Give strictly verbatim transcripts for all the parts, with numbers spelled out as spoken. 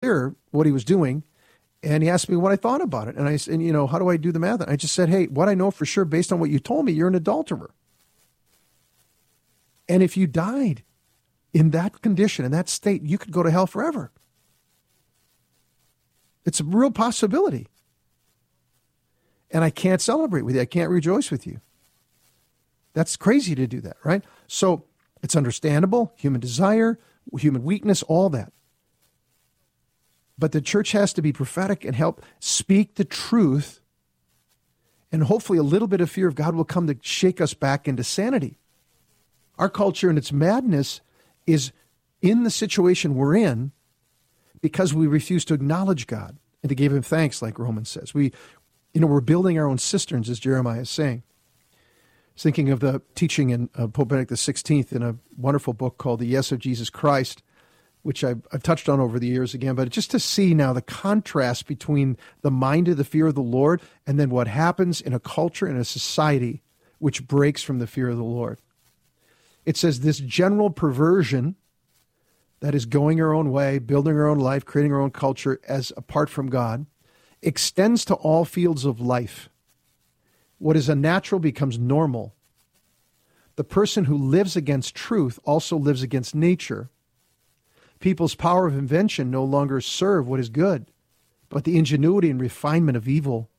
clear what he was doing. And he asked me what I thought about it. And I said, you know, how do I do the math? And I just said, hey, what I know for sure, based on what you told me, you're an adulterer. And if you died in that condition, in that state, you could go to hell forever. It's a real possibility. And I can't celebrate with you. I can't rejoice with you. That's crazy to do that, right? So it's understandable, human desire, human weakness, all that. But the church has to be prophetic and help speak the truth. And hopefully a little bit of fear of God will come to shake us back into sanity. Our culture and its madness is in the situation we're in because we refuse to acknowledge God and to give him thanks, like Romans says. We, you know, we're building our own cisterns, as Jeremiah is saying. I was thinking of the teaching in uh, Pope Benedict the sixteenth in a wonderful book called The Yes of Jesus Christ, which I've, I've touched on over the years again, but just to see now the contrast between the mind of the fear of the Lord and then what happens in a culture and a society which breaks from the fear of the Lord. It says this general perversion that is going our own way, building our own life, creating our own culture as apart from God, extends to all fields of life. What is unnatural becomes normal. The person who lives against truth also lives against nature. People's power of invention no longer serve what is good, but the ingenuity and refinement of evil.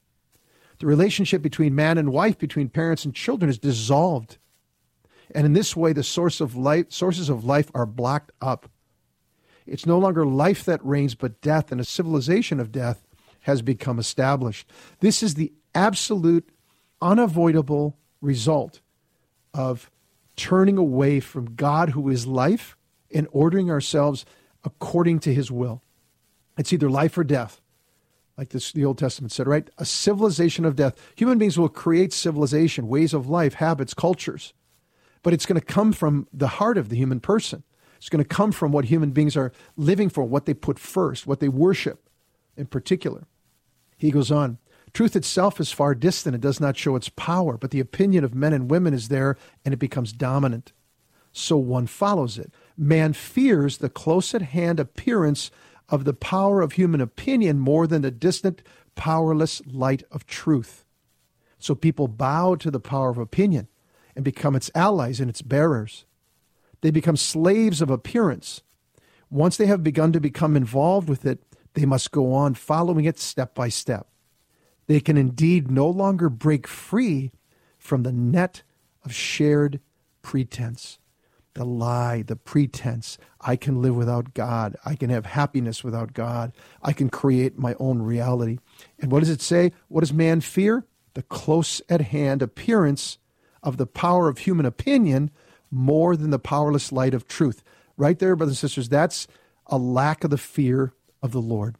The relationship between man and wife, between parents and children is dissolved. And in this way, the source of life, sources of life are blocked up. It's no longer life that reigns, but death, and a civilization of death has become established. This is the absolute, unavoidable result of turning away from God, who is life, and ordering ourselves according to his will. It's either life or death, like this, the Old Testament said, right? A civilization of death. Human beings will create civilization, ways of life, habits, cultures, but it's going to come from the heart of the human person. It's going to come from what human beings are living for, what they put first, what they worship in particular. He goes on, truth itself is far distant. It does not show its power, but the opinion of men and women is there, and it becomes dominant. So one follows it. Man fears the close-at-hand appearance of the power of human opinion more than the distant, powerless light of truth. So people bow to the power of opinion and become its allies and its bearers. They become slaves of appearance. Once they have begun to become involved with it, they must go on following it step by step. They can indeed no longer break free from the net of shared pretense. The lie, the pretense. I can live without God. I can have happiness without God. I can create my own reality. And what does it say? What does man fear? The close at hand appearance of the power of human opinion more than the powerless light of truth. Right there, brothers and sisters, that's a lack of the fear of the Lord.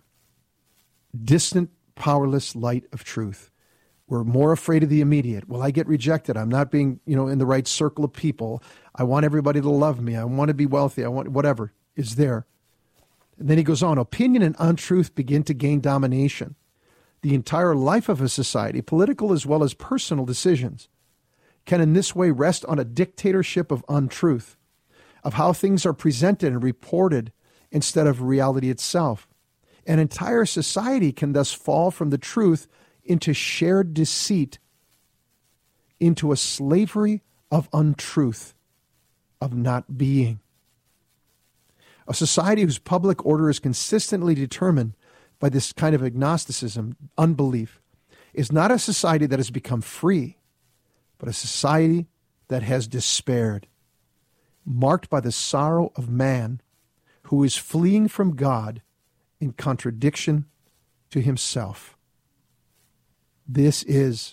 Distant, powerless light of truth. We're more afraid of the immediate. Will I get rejected? I'm not being, you know, in the right circle of people. I want everybody to love me. I want to be wealthy. I want whatever is there. And then he goes on, opinion and untruth begin to gain domination. The entire life of a society, political as well as personal decisions, can in this way rest on a dictatorship of untruth, of how things are presented and reported instead of reality itself. An entire society can thus fall from the truth into shared deceit, into a slavery of untruth, of not being. A society whose public order is consistently determined by this kind of agnosticism, unbelief, is not a society that has become free, but a society that has despaired, marked by the sorrow of man who is fleeing from God in contradiction to himself. This is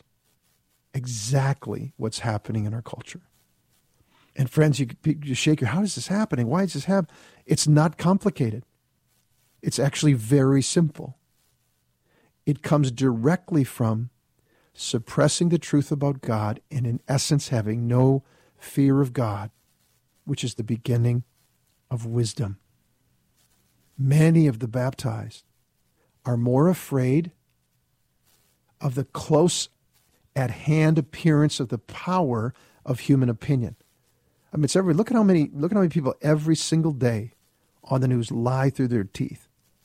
exactly what's happening in our culture. And friends, you, you shake your, how is this happening? Why is this happening? It's not complicated. It's actually very simple. It comes directly from suppressing the truth about God and in essence having no fear of God, which is the beginning of wisdom. Many of the baptized are more afraid of the close at hand appearance of the power of human opinion. I mean, it's every, look at how many, look at how many people every single day on the news lie through their teeth.